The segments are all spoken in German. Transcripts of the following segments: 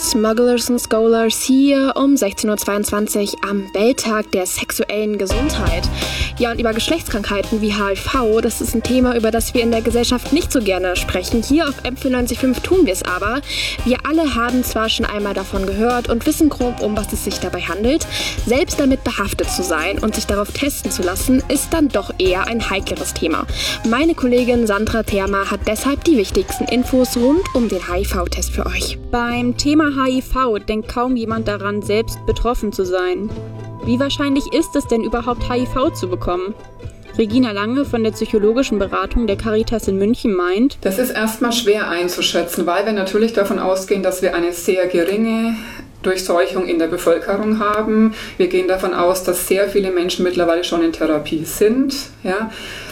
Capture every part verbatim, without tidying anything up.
Smugglers and Scholars hier um sechzehn Uhr zweiundzwanzig am Welttag der sexuellen Gesundheit. Ja, und über Geschlechtskrankheiten wie H I V, das ist ein Thema, über das wir in der Gesellschaft nicht so gerne sprechen. Hier auf M vierundneunzig Komma fünf tun wir es aber. Wir alle haben zwar schon einmal davon gehört und wissen grob, um was es sich dabei handelt. Selbst damit behaftet zu sein und sich darauf testen zu lassen, ist dann doch eher ein heikleres Thema. Meine Kollegin Sandra Therma hat deshalb die wichtigsten Infos rund um den H I V-Test für euch. Beim Thema H I V denkt kaum jemand daran, selbst betroffen zu sein. Wie wahrscheinlich ist es denn überhaupt, H I V zu bekommen? Regina Lange von der psychologischen Beratung der Caritas in München meint: Das ist erstmal schwer einzuschätzen, weil wir natürlich davon ausgehen, dass wir eine sehr geringe Durchseuchung in der Bevölkerung haben. Wir gehen davon aus, dass sehr viele Menschen mittlerweile schon in Therapie sind. Ja.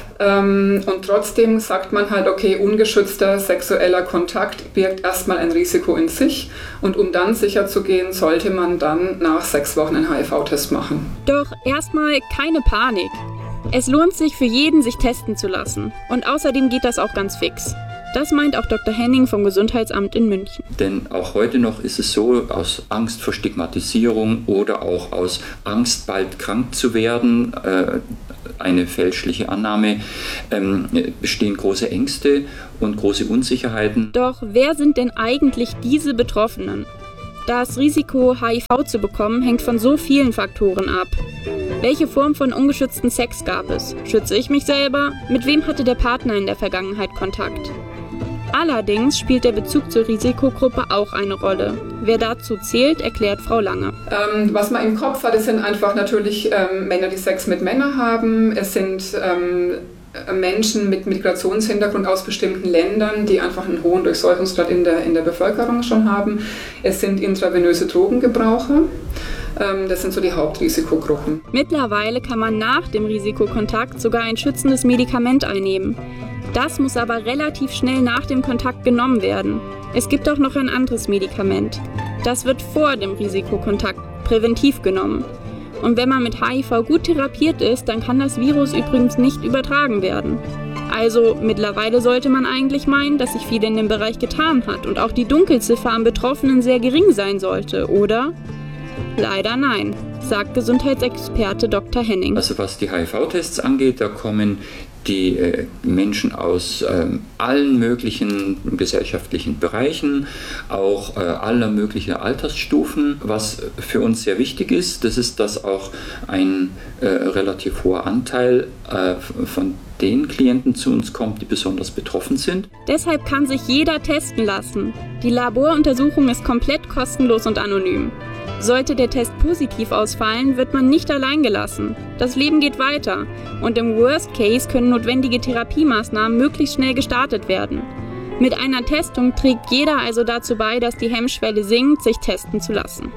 Und trotzdem sagt man halt, okay, ungeschützter sexueller Kontakt birgt erstmal ein Risiko in sich. Und um dann sicher zu gehen, sollte man dann nach sechs Wochen einen H I V-Test machen. Doch erstmal keine Panik. Es lohnt sich für jeden, sich testen zu lassen. Und außerdem geht das auch ganz fix. Das meint auch Doktor Henning vom Gesundheitsamt in München. Denn auch heute noch ist es so, aus Angst vor Stigmatisierung oder auch aus Angst, bald krank zu werden, äh, eine fälschliche Annahme, ähm, bestehen große Ängste und große Unsicherheiten. Doch wer sind denn eigentlich diese Betroffenen? Das Risiko, H I V zu bekommen, hängt von so vielen Faktoren ab. Welche Form von ungeschützten Sex gab es? Schütze ich mich selber? Mit wem hatte der Partner in der Vergangenheit Kontakt? Allerdings spielt der Bezug zur Risikogruppe auch eine Rolle. Wer dazu zählt, erklärt Frau Lange. Ähm, was man im Kopf hat, es sind einfach natürlich ähm, Männer, die Sex mit Männern haben. Es sind ähm, Menschen mit Migrationshintergrund aus bestimmten Ländern, die einfach einen hohen Durchseuchungsgrad in der, in der Bevölkerung schon haben. Es sind intravenöse Drogengebraucher. Ähm, das sind so die Hauptrisikogruppen. Mittlerweile kann man nach dem Risikokontakt sogar ein schützendes Medikament einnehmen. Das muss aber relativ schnell nach dem Kontakt genommen werden. Es gibt auch noch ein anderes Medikament. Das wird vor dem Risikokontakt präventiv genommen. Und wenn man mit H I V gut therapiert ist, dann kann das Virus übrigens nicht übertragen werden. Also mittlerweile sollte man eigentlich meinen, dass sich viel in dem Bereich getan hat und auch die Dunkelziffer am Betroffenen sehr gering sein sollte, oder? Leider nein, sagt Gesundheitsexperte Doktor Henning. Also was die H I V-Tests angeht, da kommen die äh, Menschen aus äh, allen möglichen gesellschaftlichen Bereichen, auch äh, aller möglichen Altersstufen. Was für uns sehr wichtig ist, das ist, dass auch ein äh, relativ hoher Anteil äh, von den Klienten zu uns kommt, die besonders betroffen sind. Deshalb kann sich jeder testen lassen. Die Laboruntersuchung ist komplett kostenlos und anonym. Sollte der Test positiv ausfallen, wird man nicht allein gelassen. Das Leben geht weiter und im Worst Case können notwendige Therapiemaßnahmen möglichst schnell gestartet werden. Mit einer Testung trägt jeder also dazu bei, dass die Hemmschwelle sinkt, sich testen zu lassen.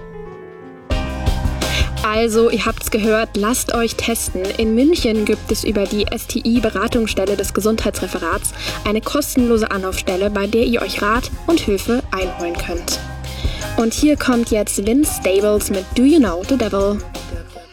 Also, ihr habt's gehört, lasst euch testen. In München gibt es über die S T I-Beratungsstelle des Gesundheitsreferats eine kostenlose Anlaufstelle, bei der ihr euch Rat und Hilfe einholen könnt. Und hier kommt jetzt Vince Staples mit Do You Know the Devil?